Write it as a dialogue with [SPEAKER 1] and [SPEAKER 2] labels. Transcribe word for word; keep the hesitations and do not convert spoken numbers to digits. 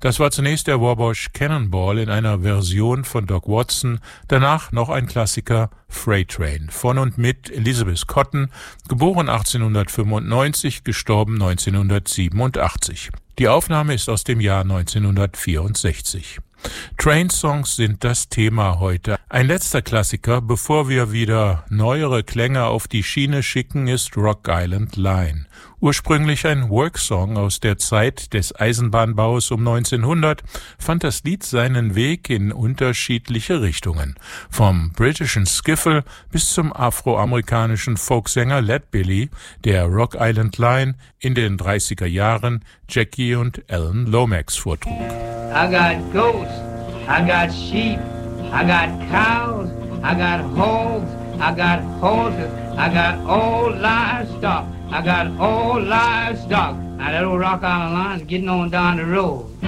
[SPEAKER 1] Das war zunächst der Wabash Cannonball in einer Version von Doc Watson, danach noch ein Klassiker Freight Train von und mit Elizabeth Cotten, geboren achtzehnhundertfünfundneunzig, gestorben neunzehnhundertsiebenundachtzig. Die Aufnahme ist aus dem Jahr neunzehnhundertvierundsechzig. Train-Songs sind das Thema heute. Ein letzter Klassiker, bevor wir wieder neuere Klänge auf die Schiene schicken, ist Rock Island Line. Ursprünglich ein Worksong aus der Zeit des Eisenbahnbaus um neunzehnhundert, fand das Lied seinen Weg in unterschiedliche Richtungen. Vom britischen Skiffle bis zum afroamerikanischen Folksänger Leadbelly, der Rock Island Line in den dreißiger Jahren Jackie und Alan Lomax vortrug.
[SPEAKER 2] I got goats, I got sheep, I got cows, I got hogs, I got horses, I got all livestock, I got all livestock. Now that old Rock Island Line's getting on down the road.